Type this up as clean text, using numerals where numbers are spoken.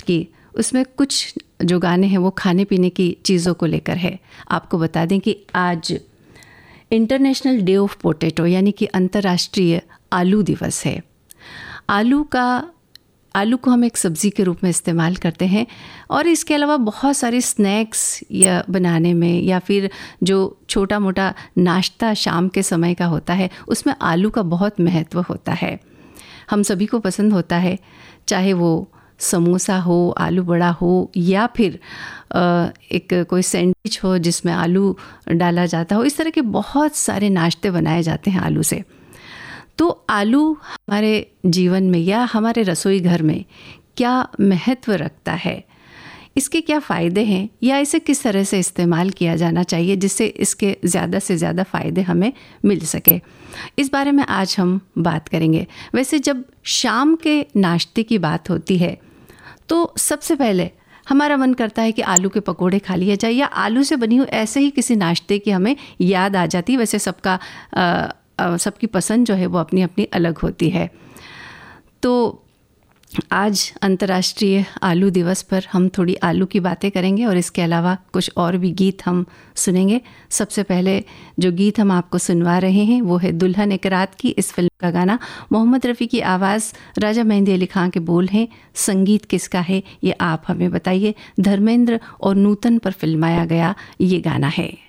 कि उसमें कुछ जो गाने हैं वो खाने पीने की चीज़ों को लेकर है। आपको बता दें कि आज इंटरनेशनल डे ऑफ पोटैटो यानी कि अंतर्राष्ट्रीय आलू दिवस है। आलू को हम एक सब्ज़ी के रूप में इस्तेमाल करते हैं और इसके अलावा बहुत सारे स्नैक्स या बनाने में या फिर जो छोटा मोटा नाश्ता शाम के समय का होता है उसमें आलू का बहुत महत्व होता है। हम सभी को पसंद होता है, चाहे वो समोसा हो, आलू बड़ा हो या फिर एक कोई सैंडविच हो जिसमें आलू डाला जाता हो। इस तरह के बहुत सारे नाश्ते बनाए जाते हैं आलू से। तो आलू हमारे जीवन में या हमारे रसोई घर में क्या महत्व रखता है, इसके क्या फ़ायदे हैं या इसे किस तरह से इस्तेमाल किया जाना चाहिए जिससे इसके ज़्यादा से ज़्यादा फ़ायदे हमें मिल सके, इस बारे में आज हम बात करेंगे। वैसे जब शाम के नाश्ते की बात होती है तो सबसे पहले हमारा मन करता है कि आलू के पकोड़े खा लिए जाए या आलू से बनी हुई ऐसे ही किसी नाश्ते की हमें याद आ जाती है। वैसे सबकी पसंद जो है वो अपनी अपनी अलग होती है। तो आज अंतर्राष्ट्रीय आलू दिवस पर हम थोड़ी आलू की बातें करेंगे और इसके अलावा कुछ और भी गीत हम सुनेंगे। सबसे पहले जो गीत हम आपको सुनवा रहे हैं वो है दुल्हन एक रात की। इस फिल्म का गाना मोहम्मद रफ़ी की आवाज़, राजा मेहंदी अली खां के बोल हैं। संगीत किसका है ये आप हमें बताइए। धर्मेंद्र और नूतन पर फिल्माया गया ये गाना है।